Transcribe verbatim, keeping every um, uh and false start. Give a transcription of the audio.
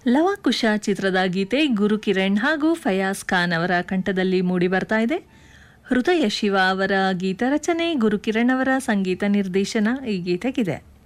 ಲವಕುಶ ಚಿತ್ರದ ಗೀತೆ ಗುರುಕಿರಣ್ ಹಾಗೂ ಫಯಾಜ್ ಖಾನ್ ಅವರ ಕಂಠದಲ್ಲಿ ಮೂಡಿ ಬರ್ತಾ ಇದೆ. ಹೃದಯ ಶಿವ ಅವರ ಗೀತ ರಚನೆ, ಗುರುಕಿರಣ್ ಅವರ ಸಂಗೀತ ನಿರ್ದೇಶನ ಈ ಗೀತೆಗಿದೆ.